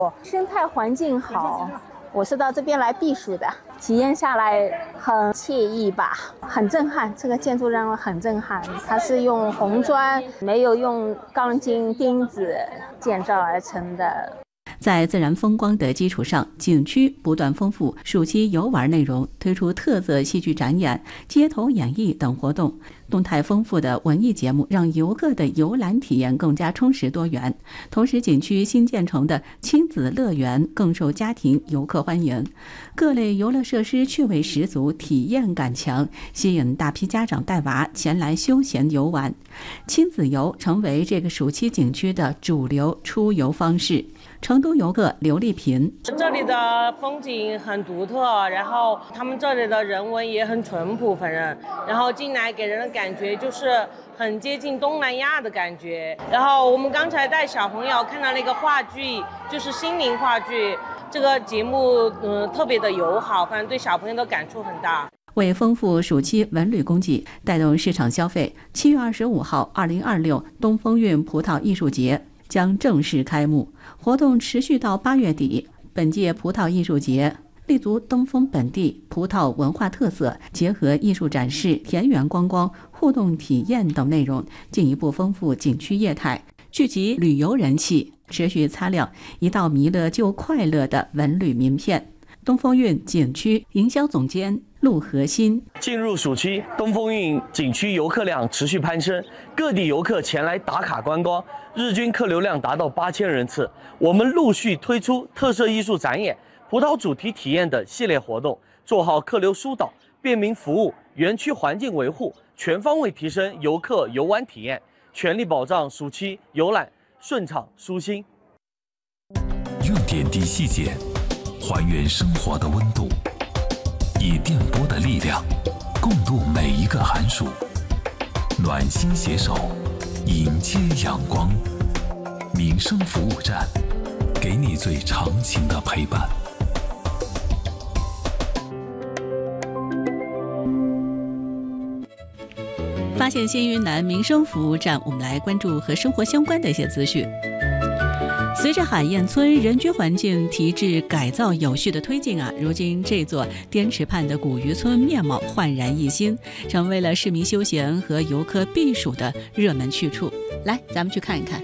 生态环境好，我是到这边来避暑的，体验下来很惬意吧，很震撼。这个建筑让我很震撼，它是用红砖，没有用钢筋钉子建造而成的。 在自然风光的基础上，景区不断丰富暑期游玩内容，推出特色戏剧展演、街头演艺等活动，动态丰富的文艺节目让游客的游览体验更加充实多元。同时，景区新建成的亲子乐园更受家庭游客欢迎，各类游乐设施趣味十足，体验感强，吸引大批家长带娃前来休闲游玩。亲子游成为这个暑期景区的主流出游方式。成都游客刘丽萍， 这里的风景很独特，然后他们这里的人文也很淳朴，反正然后进来给人的感觉就是很接近东南亚的感觉。然后我们刚才带小朋友看到那个话剧，就是心灵话剧，这个节目特别的友好，反正对小朋友的感触很大。 为丰富暑期文旅供给，带动市场消费，7月25号2026东风韵葡萄艺术节将正式开幕，活动持续到8月底。本届葡萄艺术节立足东风本地葡萄文化特色，结合艺术展示、田园观光、互动体验等内容，进一步丰富景区业态，聚集旅游人气，持续擦亮一道弥勒就快乐的文旅名片。东风韵景区营销总监陆和新， 进入暑期，东风韵景区游客量持续攀升，各地游客前来打卡观光，日均客流量达到8000人次。我们陆续推出特色艺术展演、葡萄主题体验等系列活动，做好客流疏导、便民服务、园区环境维护，全方位提升游客游玩体验，全力保障暑期游览顺畅舒心。 用点滴细节还原生活的温度，以电波的力量共度每一个寒暑，暖心携手迎接阳光。民生服务站，给你最长情的陪伴。 发现新云南民生服务站，我们来关注和生活相关的一些资讯。随着海燕村人居环境提质改造有序的推进如今这座滇池畔的古渔村面貌焕然一新，成为了市民休闲和游客避暑的热门去处。来，咱们去看一看。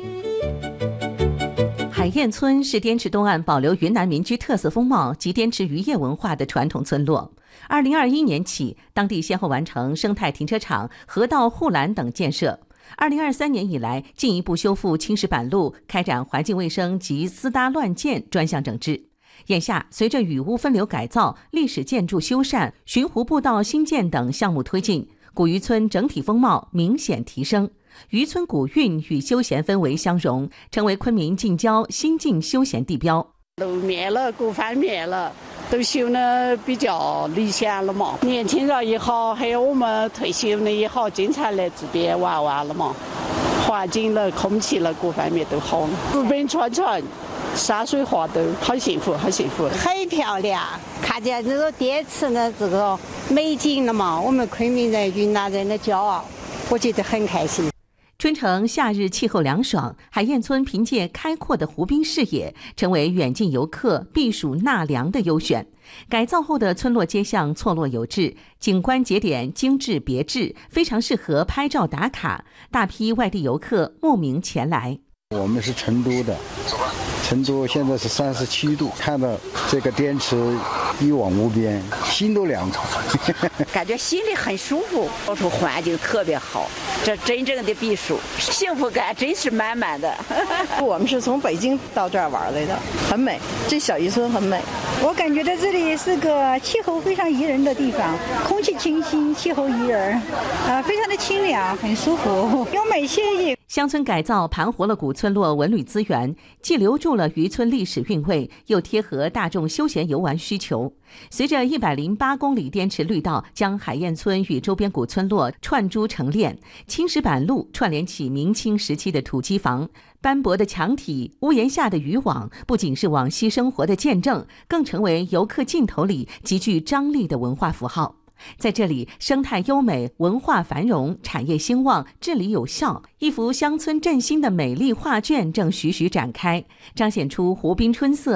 海燕村是滇池东岸保留云南民居特色风貌及滇池渔业文化的传统村落。2021年起，当地先后完成生态停车场、河道护栏等建设。2023年以来，进一步修复青石板路，开展环境卫生及私搭乱建专项整治。眼下，随着雨污分流改造、历史建筑修缮、巡湖步道新建等项目推进，古渔村整体风貌明显提升。渔村古韵与休闲氛围相融，成为昆明近郊新晋休闲地标。 路面了，各方面了，都修得比较理想了嘛。年轻人也好，还有我们退休的也好，经常来这边玩玩了嘛。环境了、空气了，各方面都好。湖边穿船，山水画都好幸福，好幸福。 很漂亮，看见这个滇池的这个美景了嘛，我们昆明人、云南人的骄傲，我觉得很开心。 春城夏日气候凉爽，海燕村凭借开阔的湖滨视野，成为远近游客避暑纳凉的优选。改造后的村落街巷错落有致，景观节点精致别致，非常适合拍照打卡。大批外地游客慕名前来。 我们是成都的，成都现在是37度，看到这个滇池一望无边，心都凉了， 感觉心里很舒服。到处环境特别好，这真正的避暑，幸福感真是满满的。 我们是从北京到这儿玩来的，很美，这小渔村很美。 我感觉到这里是个气候非常宜人的地方，空气清新，气候宜人，非常的清凉，很舒服，优美惬意。 乡村改造盘活了古村落文旅资源，既留住了渔村历史韵味，又贴合大众休闲游玩需求。随着108公里滇池绿道将海燕村与周边古村落串珠成链，青石板路串联起明清时期的土基房，斑驳的墙体、屋檐下的渔网，不仅是往昔生活的见证，更成为游客镜头里极具张力的文化符号。 在这里，生态优美，文化繁荣，产业兴旺，治理有效，一幅乡村振兴的美丽画卷正徐徐展开，彰显出湖滨春色